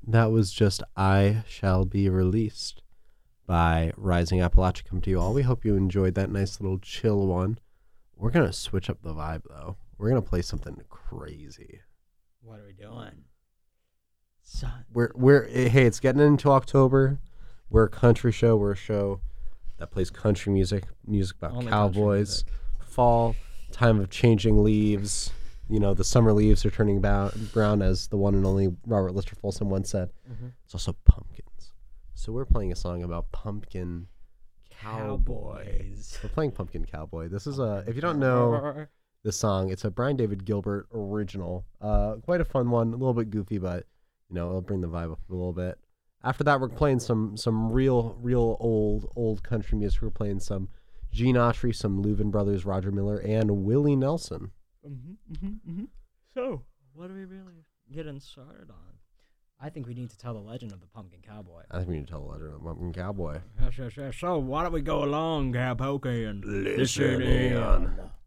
That was just I Shall Be Released by Rising Appalachia come to you all. We hope you enjoyed that nice little chill one. We're going to switch up the vibe, though. We're going to play something crazy. What are we doing? Hey, it's getting into October. We're a country show. We're a show that plays country music about Only cowboys, country fall, time of changing leaves. You know, the summer leaves are turning brown, as the one and only Robert Lister Folsom once said. Mm-hmm. It's also pumpkins. So we're playing a song about pumpkin cowboy. We're playing Pumpkin Cowboy. This is if you don't know this song, it's a Brian David Gilbert original. Quite a fun one, a little bit goofy, but it'll bring the vibe up a little bit. After that, we're playing some real old country music. We're playing some Gene Autry, some Louvin Brothers, Roger Miller, and Willie Nelson. So, what are we really getting started on? I think we need to tell the legend of the Pumpkin Cowboy. I think we need to tell the legend of the Pumpkin Cowboy. Yes. So, why don't we go along, Cowpoke, and Listen in.